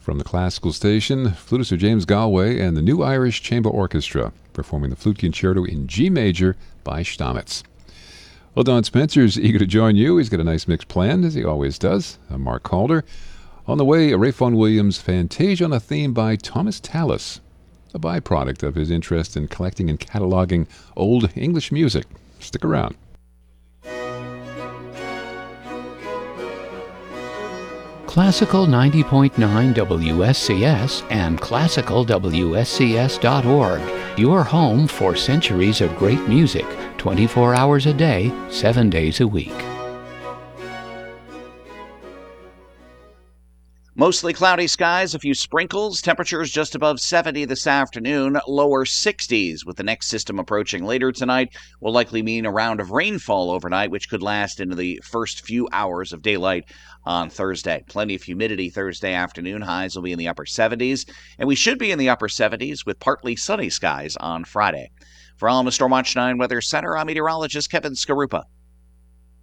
From the classical station, flutist Sir James Galway and the New Irish Chamber Orchestra performing the Flute Concerto in G major by Stamitz. Well, Don Spencer's eager to join you. He's got a nice mix planned, as he always does. I'm Mark Calder. On the way, Ralph Vaughan Williams' Fantasia on a theme by Thomas Tallis, a byproduct of his interest in collecting and cataloging old English music. Stick around. Classical 90.9 WSCS and classicalwscs.org. Your home for centuries of great music, 24 hours a day, 7 days a week. Mostly cloudy skies, a few sprinkles, temperatures just above 70 this afternoon, lower 60s with the next system approaching later tonight will likely mean a round of rainfall overnight, which could last into the first few hours of daylight on Thursday. Plenty of humidity Thursday afternoon, highs will be in the upper 70s, and we should be in the upper 70s with partly sunny skies on Friday. For all in the Stormwatch 9 Weather Center, I'm meteorologist Kevin Skarupa.